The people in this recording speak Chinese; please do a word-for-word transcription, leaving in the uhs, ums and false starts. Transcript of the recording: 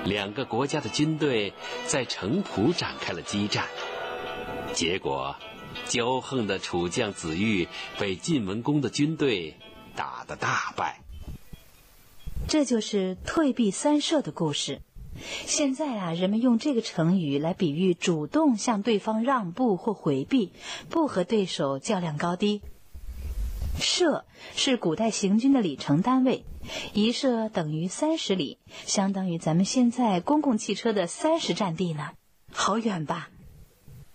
两个国家的军队在城濮展开了激战。结果，骄横的楚将子玉被晋文公的军队打得大败。 这就是退避三舍的故事。现在啊，人们用这个成语来比喻主动向对方让步或回避，不和对手较量高低。舍是古代行军的里程单位，一舍等于三十里，相当于咱们现在公共汽车的三十站地呢，好远吧？